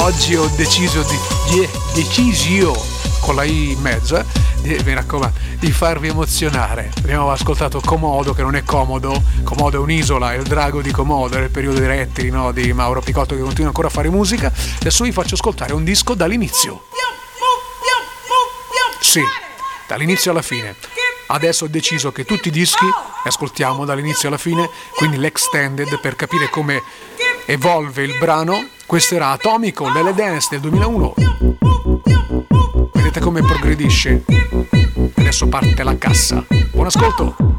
oggi ho deciso con la I in mezzo, mi raccomando, di farvi emozionare. Abbiamo ascoltato Comodo, che non è comodo. Comodo è un'isola, è il drago di Comodo, è il periodo dei rettili, no? Di Mauro Picotto, che continua ancora a fare musica. Adesso vi faccio ascoltare un disco dall'inizio. Sì, dall'inizio alla fine. Adesso ho deciso che tutti i dischi ascoltiamo dall'inizio alla fine, quindi l'extended, per capire come evolve il brano. Questo era Atomico, Lele Dance del 2001. Vedete come progredisce. Adesso parte la cassa. Buon ascolto.